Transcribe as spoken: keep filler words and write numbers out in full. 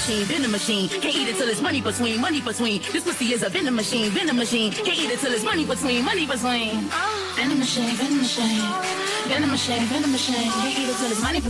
machine, venom machine. Can't eat it till it's money between, money between. This pussy is a venom machine, venom machine. Can't eat it till it's money between, money between. Venom machine, venom machine. Venom machine, venom machine. Can't eat it till it's money between.